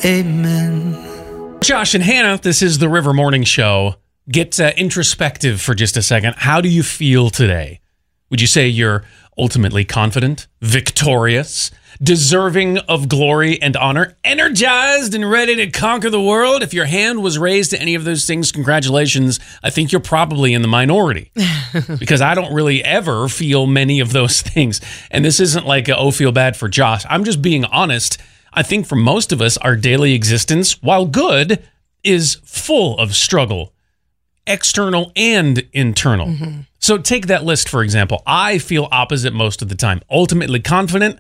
Amen. Josh and Hannah, this is the River Morning Show. Get introspective for just a second. How do you feel today? Would you say you're ultimately confident, victorious, deserving of glory and honor, energized and ready to conquer the world? If your hand was raised to any of those things, congratulations. I think you're probably in the minority because I don't really ever feel many of those things. And this isn't like feel bad for Josh. I'm just being honest. I think for most of us, our daily existence, while good, is full of struggle, external and internal. Mm-hmm. So take that list, for example. I feel opposite most of the time. Ultimately confident.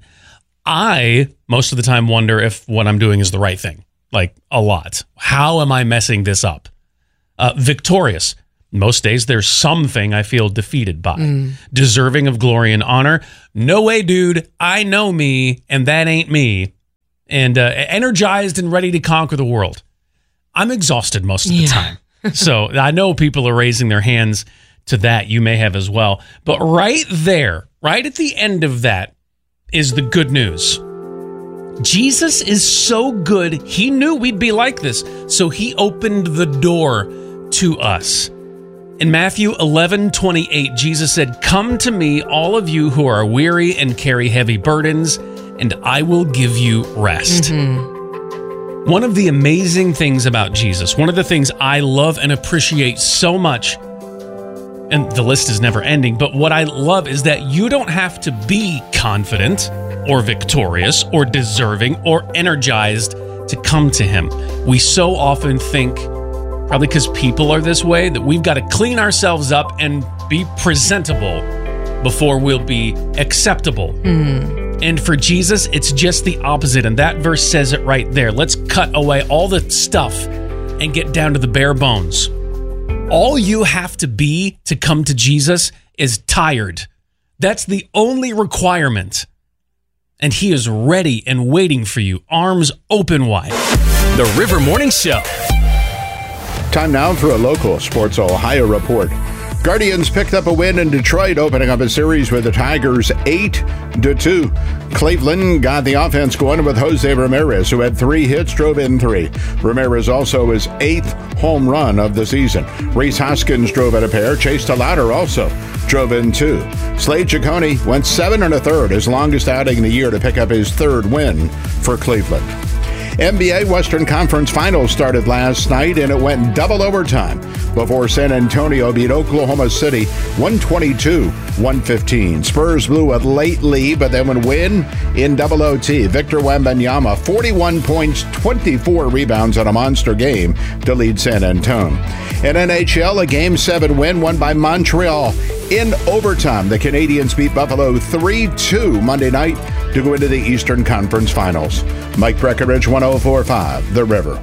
I, most of the time, wonder if what I'm doing is the right thing. Like, a lot. How am I messing this up? Victorious. Most days, there's something I feel defeated by. Deserving of glory and honor. No way, dude. I know me, and that ain't me. And energized and ready to conquer the world. I'm exhausted most of the time. So I know people are raising their hands to that. You may have as well. But right there, right at the end of that, is the good news. Jesus is so good. He knew we'd be like this. So he opened the door to us. In Matthew 11:28, Jesus said, "Come to me, all of you who are weary and carry heavy burdens, and I will give you rest." Mm-hmm. One of the amazing things about Jesus, one of the things I love and appreciate so much, and the list is never ending, but what I love is that you don't have to be confident or victorious or deserving or energized to come to him. We so often think, probably because people are this way, that we've got to clean ourselves up and be presentable before we'll be acceptable. And for Jesus, it's just the opposite. And that verse says it right there. Let's cut away all the stuff and get down to the bare bones. All you have to be to come to Jesus is tired. That's the only requirement. And he is ready and waiting for you, arms open wide. The River Morning Show. Time now for a local Sports Ohio report. Guardians picked up a win in Detroit, opening up a series with the Tigers 8-2. Cleveland got the offense going with Jose Ramirez, who had 3 hits, drove in 3. Ramirez also his 8th home run of the season. Rhys Hoskins drove in a pair. Chase DeLauder also drove in 2. Slade Ciccone went 7 1/3, his longest outing in the year, to pick up his 3rd win for Cleveland. NBA Western Conference Finals started last night, and it went double overtime before San Antonio beat Oklahoma City 122-115. Spurs blew a late lead, but then would win in double OT. Victor Wembanyama, 41 points, 24 rebounds on a monster game to lead San Antonio. In NHL, a Game 7 win won by Montreal in overtime. The Canadiens beat Buffalo 3-2 Monday night to go into the Eastern Conference Finals. Mike Breckenridge, 104.5 The River.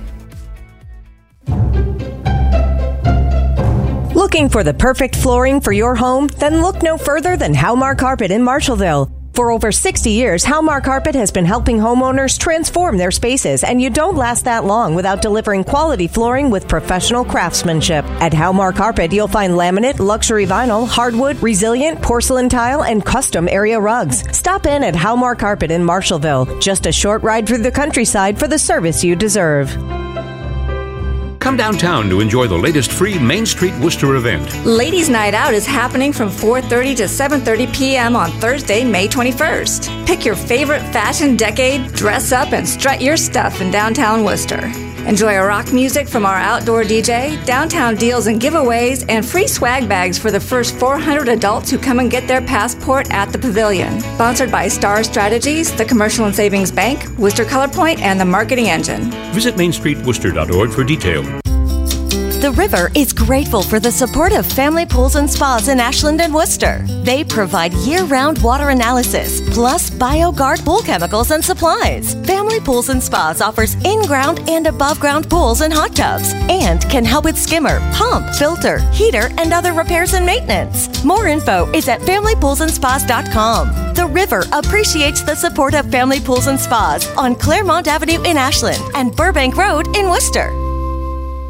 Looking for the perfect flooring for your home? Then look no further than Halmar Carpet in Marshallville. For over 60 years, Halmar Carpet has been helping homeowners transform their spaces, and you don't last that long without delivering quality flooring with professional craftsmanship. At Halmar Carpet, you'll find laminate, luxury vinyl, hardwood, resilient, porcelain tile, and custom area rugs. Stop in at Halmar Carpet in Marshallville. Just a short ride through the countryside for the service you deserve. Come downtown to enjoy the latest free Main Street Worcester event. Ladies' Night Out is happening from 4:30 to 7:30 p.m. on Thursday, May 21st. Pick your favorite fashion decade, dress up, and strut your stuff in downtown Worcester. Enjoy rock music from our outdoor DJ, downtown deals and giveaways, and free swag bags for the first 400 adults who come and get their passport at the pavilion. Sponsored by Star Strategies, the Commercial and Savings Bank, Worcester ColorPoint, and the Marketing Engine. Visit mainstreetworcester.org for details. The River is grateful for the support of Family Pools and Spas in Ashland and Worcester. They provide year-round water analysis, plus BioGuard pool chemicals and supplies. Family Pools and Spas offers in-ground and above-ground pools and hot tubs, and can help with skimmer, pump, filter, heater, and other repairs and maintenance. More info is at FamilyPoolsandSpas.com. The River appreciates the support of Family Pools and Spas on Claremont Avenue in Ashland and Burbank Road in Worcester.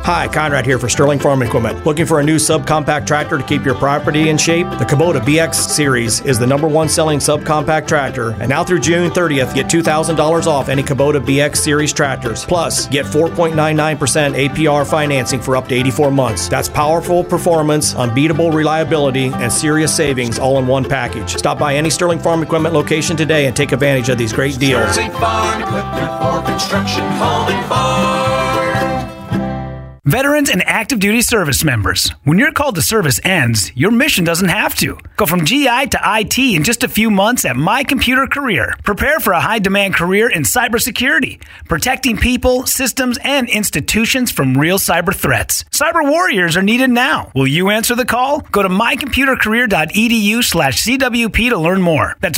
Hi, Conrad here for Sterling Farm Equipment. Looking for a new subcompact tractor to keep your property in shape? The Kubota BX Series is the #1 selling subcompact tractor, and now through June 30th, get $2,000 off any Kubota BX Series tractors. Plus, get 4.99% APR financing for up to 84 months. That's powerful performance, unbeatable reliability, and serious savings all in one package. Stop by any Sterling Farm Equipment location today and take advantage of these great deals. Sterling Farm Equipment for construction, home, and farm. Veterans and active duty service members, when your call to service ends, your mission doesn't have to. Go from GI to IT in just a few months at My Computer Career. Prepare for a high-demand career in cybersecurity, protecting people, systems, and institutions from real cyber threats. Cyber warriors are needed now. Will you answer the call? Go to mycomputercareer.edu/CWP to learn more. That's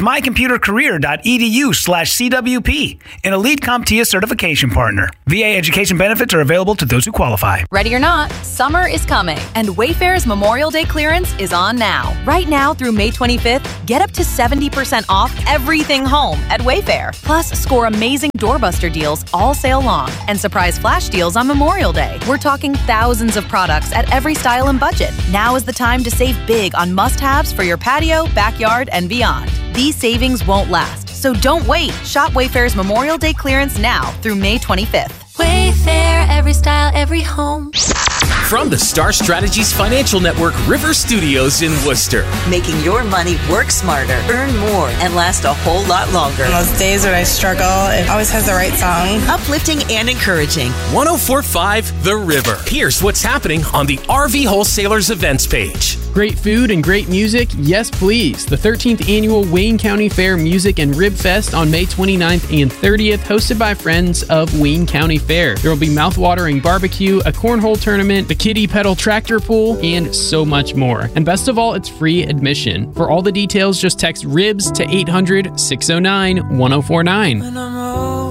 mycomputercareer.edu/CWP, an Elite CompTIA certification partner. VA education benefits are available to those who qualify. Ready or not, summer is coming, and Wayfair's Memorial Day clearance is on now. Right now through May 25th, get up to 70% off everything home at Wayfair. Plus, score amazing doorbuster deals all sale long and surprise flash deals on Memorial Day. We're talking thousands of products at every style and budget. Now is the time to save big on must-haves for your patio, backyard, and beyond. These savings won't last, so don't wait. Shop Wayfair's Memorial Day clearance now through May 25th. Wayfair, every style, every home. From the Star Strategies Financial Network River Studios in Worcester. Making your money work smarter, earn more, and last a whole lot longer. On those days when I struggle, it always has the right song. Uplifting and encouraging. 104.5 The River. Here's what's happening on the RV Wholesalers events page. Great food and great music? Yes, please. The 13th Annual Wayne County Fair Music and Rib Fest on May 29th and 30th, hosted by Friends of Wayne County Fair. There will be mouth-watering barbecue, a cornhole tournament, the kiddie pedal tractor pool, and so much more. And best of all, it's free admission. For all the details, just text RIBS to 800-609-1049.